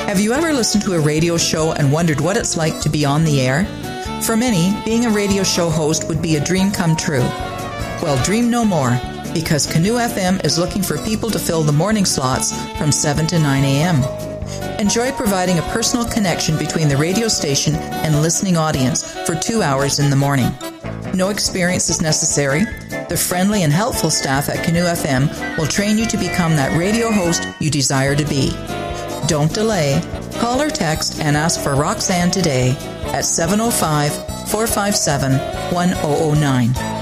Have you ever listened to a radio show and wondered what it's like to be on the air? For many, being a radio show host would be a dream come true. Well, dream no more, because Canoe FM is looking for people to fill the morning slots from 7 to 9 a.m. Enjoy providing a personal connection between the radio station and listening audience for 2 hours in the morning. No experience is necessary. The friendly and helpful staff at Canoe FM will train you to become that radio host you desire to be. Don't delay. Call or text and ask for Roxanne today at 705-457-1009.